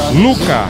Luca,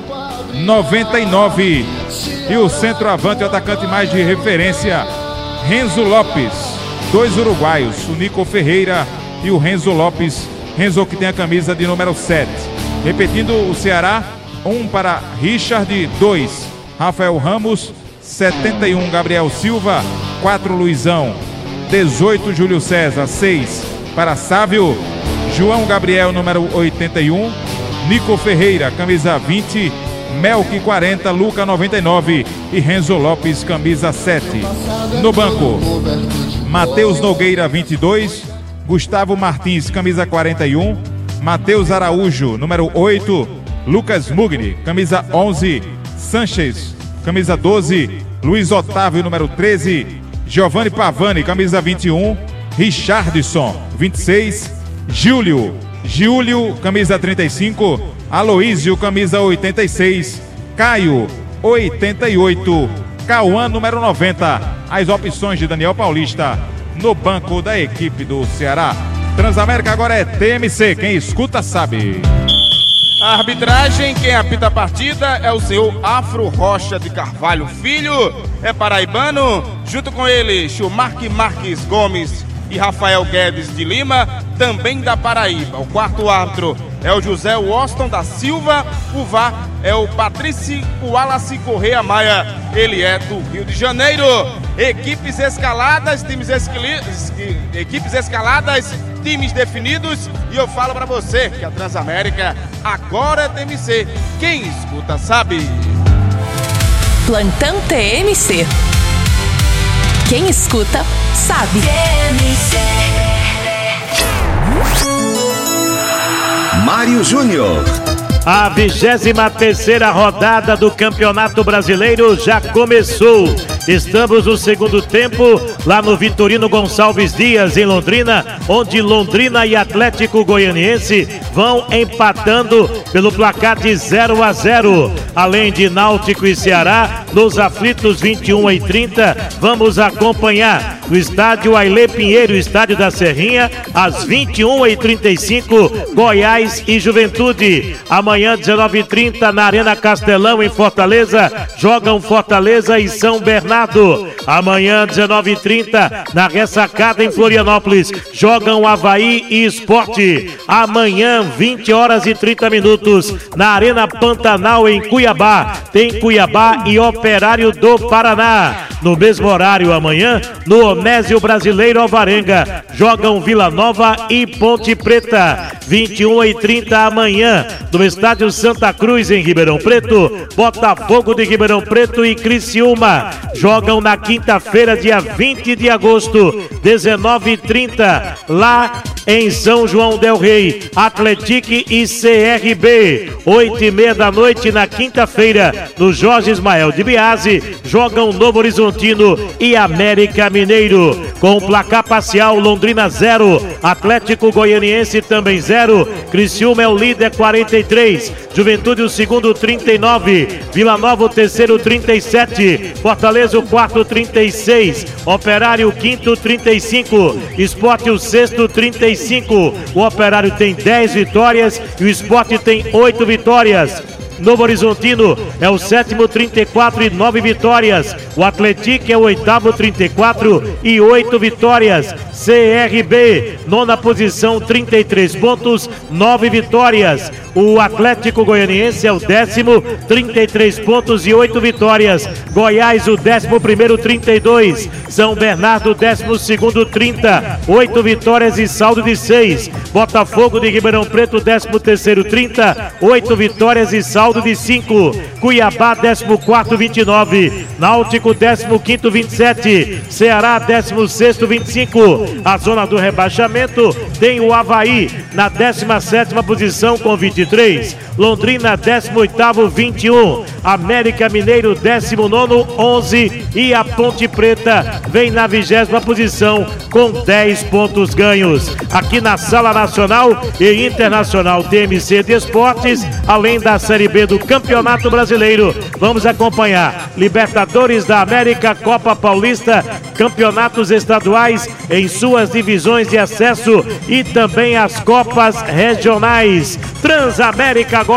99. E o centroavante, o atacante mais de referência, Renzo Lopes. 2 uruguaios, o Nico Ferreira e o Renzo Lopes. Renzo que tem a camisa de número 7. Repetindo, o Ceará, 1 para Richard, 2 Rafael Ramos, 71 Gabriel Silva, 4 Luizão, 18 Júlio César, 6 para Sávio, João Gabriel, número 81, Nico Ferreira, camisa 20, Melk 40, Luca 99 e Renzo Lopes, camisa 7. No banco, Matheus Nogueira 22, Gustavo Martins, camisa 41, Matheus Araújo, número 8, Lucas Mugni, camisa 11, Sanches, camisa 12, Luiz Otávio, número 13, Giovanni Pavani, camisa 21, Richardson, 26, Júlio, camisa 35, Aloísio, camisa 86, Caio, 88, Cauã, número 90. As opções de Daniel Paulista no banco da equipe do Ceará. Transamérica agora é TMC, quem escuta sabe. A arbitragem, quem apita a partida é o senhor Afro Rocha de Carvalho Filho, é paraibano, junto com ele Chumarque Marques Gomes e Rafael Guedes de Lima, também da Paraíba. O quarto árbitro é o José Washington da Silva, o VAR é o Patrício Wallace Correia Maia, ele é do Rio de Janeiro. Equipes escaladas, times definidos, e eu falo pra você que a Transamérica agora é TMC, quem escuta sabe. Plantão TMC, quem escuta sabe. Mário Júnior. A 23ª rodada do Campeonato Brasileiro já começou. Estamos no segundo tempo, lá no Vitorino Gonçalves Dias, em Londrina, onde Londrina e Atlético Goianiense vão empatando pelo placar de 0-0. Além de Náutico e Ceará, nos aflitos 21h30, vamos acompanhar no estádio Ailê Pinheiro, estádio da Serrinha, às 21h35, Goiás e Juventude. Amanhã, 19h30, na Arena Castelão, em Fortaleza, jogam Fortaleza e São Bernardo. Amanhã, 19h30, na Ressacada, em Florianópolis, jogam Avaí e Sport. Amanhã, 20h30, na Arena Pantanal, em Cuiabá, tem Cuiabá e Operário do Paraná. No mesmo horário, amanhã, no Onésio Brasileiro Alvarenga, jogam Vila Nova e Ponte Preta. 21h30 amanhã, no Estádio Santa Cruz, em Ribeirão Preto, Botafogo de Ribeirão Preto e Criciúma jogam na quinta-feira, dia 20 de agosto, 19h30, lá em São João del Rei, Atlético e CRB. 8h30 da noite na quinta-feira, no Jorge Ismael de Biase, jogam Novo Horizontino e América Mineiro. Com o placar parcial, Londrina 0, Atlético Goianiense também 0, Criciúma é o líder 43, Juventude o segundo 39, Vila Nova o terceiro 37, Fortaleza o quarto 36, Operário o quinto 35, Sport o sexto 35. O Operário tem 10 vitórias e o Sport tem 8 vitórias. Novo Horizontino é o sétimo, 34 e 9 vitórias. O Atlético é o oitavo, 34 e 8 vitórias. CRB, nona posição, 33 pontos, 9 vitórias. O Atlético Goianiense é o décimo, 33 pontos e 8 vitórias. Goiás, o 11º, 32. São Bernardo, 12º, 30, 8 vitórias e saldo de 6. Botafogo de Ribeirão Preto, 13º, 30, 8 vitórias e saldo de 5. Cuiabá, 14º, 29. Náutico, 15º, 27. Ceará, 16º, 25. A zona do rebaixamento tem o Avaí na 17ª posição com 23. Londrina, 18º, 21. América Mineiro, 19º, 11. E a Ponte Preta vem na 20ª posição com 10 pontos ganhos. Aqui na Sala Nacional e Internacional TMC de Esportes, além da Série B do Campeonato Brasileiro, vamos acompanhar Libertadores da América, Copa Paulista, campeonatos estaduais em suas divisões de acesso e também as Copas regionais. Transamérica agora